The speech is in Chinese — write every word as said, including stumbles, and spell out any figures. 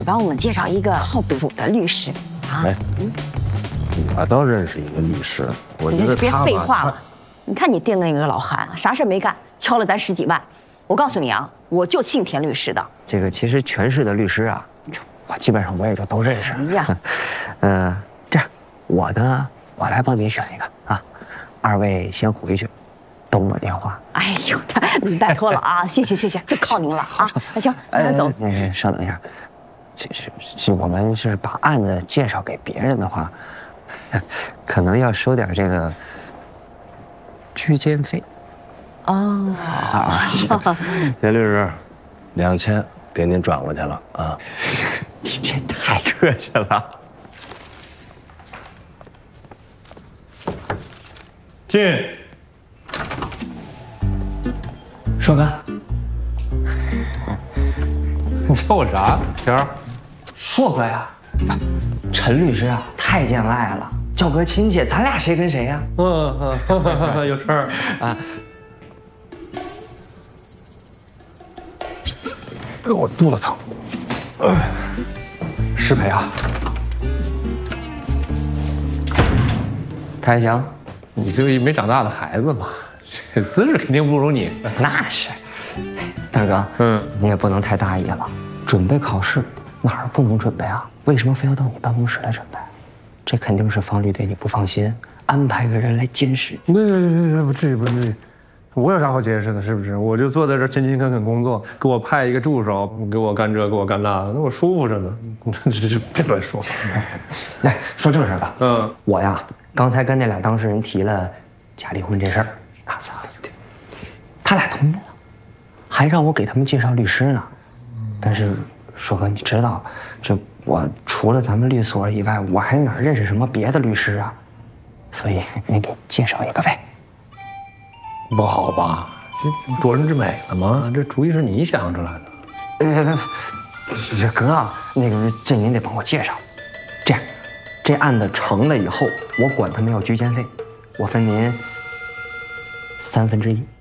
帮我们介绍一个靠谱的律师啊！ 哎，我倒认识一个律师，我觉得你就别他吧废话了。你看你盯那个老韩，啥事没干，敲了咱十几万。我告诉你啊，我就信田律师的。 这个其实全市的律师啊，我基本上我也就都认识。 哎呀， 嗯，这样，我呢，我来帮你选一个啊。二位先回去，等我电话。 哎呦，太拜托了啊！谢谢谢谢，就靠您了啊！那行，那走。 那个稍等一下，其实是我们是把案子介绍给别人的话，可能要收点这个居间费。 哦， 啊， 田律师，两千给您转过去了啊。 你这太客气了。 进。 硕哥， 你叫我啥？田儿。 硕哥呀，陈律师啊，太见外了，叫个亲戚，咱俩谁跟谁呀？ 嗯嗯，有事儿啊。 哎，我肚子疼。失陪啊！ 开翔， 你就一没长大的孩子嘛，这姿势肯定不如你。 那是，大哥， 嗯， 你也不能太大意了。准备考试哪儿不能准备啊？为什么非要到你办公室来准备？这肯定是方律对你不放心，安排个人来监视。 不不不不至于不至于，我有啥好监视的？是不是？我就坐在这勤勤恳恳工作，给我派一个助手，给我干这，给我干那的，那我舒服着呢。这这别乱说。 来说正事吧。 嗯， 我呀，刚才跟那俩当事人提了假离婚这事儿，啊，他俩同意了，还让我给他们介绍律师呢。但是，硕哥，你知道，这我除了咱们律所以外，我还哪认识什么别的律师啊？所以你给介绍一个呗。 不好吧？这夺人之美了吗？这主意是你想出来的。 呃，这哥，那个这您得帮我介绍。这样，这案子成了以后，我管他们要居间费，我分您三分之一。